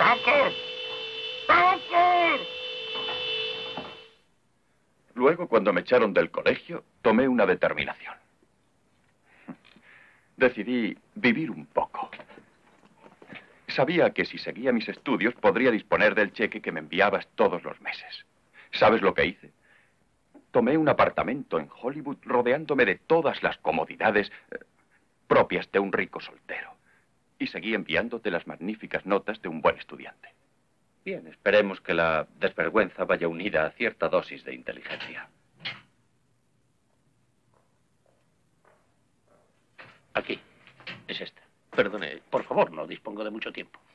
¡Tucker! ¡Tucker! Luego, cuando me echaron del colegio, tomé una determinación. Decidí vivir un poco. Sabía que si seguía mis estudios podría disponer del cheque que me enviabas todos los meses. ¿Sabes lo que hice? Tomé un apartamento en Hollywood rodeándome de todas las comodidades propias de un rico soltero. Y seguí enviándote las magníficas notas de un buen estudiante. Bien, esperemos que la desvergüenza vaya unida a cierta dosis de inteligencia. Aquí. Es esta. Perdone, por favor, no dispongo de mucho tiempo.